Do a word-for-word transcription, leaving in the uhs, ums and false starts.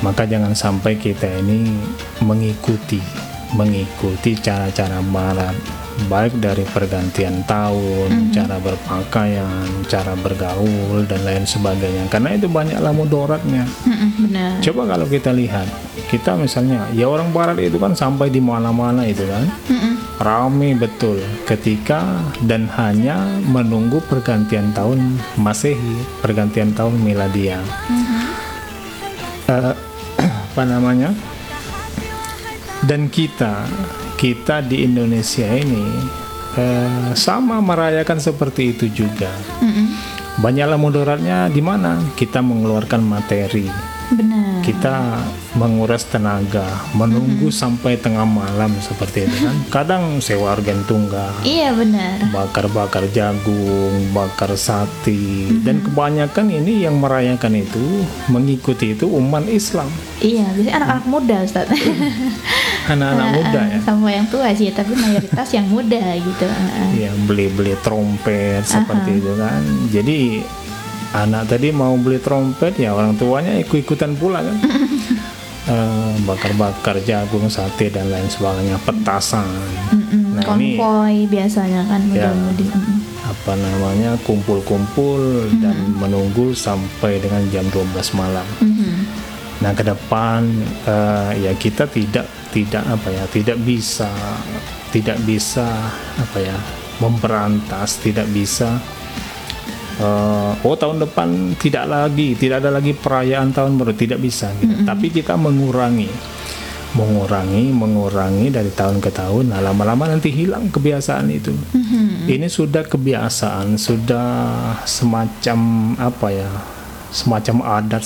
Maka jangan sampai kita ini mengikuti mengikuti cara-cara barat, baik dari pergantian tahun, mm-hmm. cara berpakaian, cara bergaul dan lain sebagainya. Karena itu banyaklah mudaratnya. Mm-hmm, benar. Coba kalau kita lihat, kita misalnya, ya orang barat itu kan sampai di mana-mana itu kan, mm-hmm. ramai betul ketika dan hanya menunggu pergantian tahun Masehi, pergantian tahun Miladia. Mm-hmm. Uh, apa namanya? Dan kita kita di Indonesia ini eh, sama merayakan seperti itu juga. Mm-mm. Banyaklah mudaratnya di mana kita mengeluarkan materi. Benar. Kita menguras tenaga, menunggu mm-hmm. sampai tengah malam seperti itu kan. Kadang sewa argen tunggal. Iya benar. Bakar-bakar jagung, bakar sate, mm-hmm. dan kebanyakan ini yang merayakan itu mengikuti itu umat Islam. Iya, biasanya anak-anak muda, Ustaz. Anak-anak uh, muda ya. Sama yang tua sih, tapi mayoritas yang muda gitu. Iya, beli-beli trompet seperti uh-huh. itu kan. Jadi anak tadi mau beli trompet, ya orang tuanya ikut-ikutan pula kan. uh, bakar-bakar jagung, sate dan lain sebagainya, petasan. Mm-mm, nah, konvoy ini, biasanya kan muda-mudi. Ya, apa namanya kumpul-kumpul mm-hmm. dan menunggu sampai dengan jam dua belas malam. Mm-hmm. Nah, ke depan uh, ya kita tidak tidak apa ya, tidak bisa tidak bisa apa ya, memberantas, tidak bisa uh, oh tahun depan tidak lagi, tidak ada lagi perayaan tahun baru, tidak bisa gitu. Mm-hmm. Tapi kita mengurangi mengurangi mengurangi dari tahun ke tahun. Nah, lama-lama nanti hilang kebiasaan itu. Mm-hmm. Ini sudah kebiasaan, sudah semacam apa ya, semacam adat,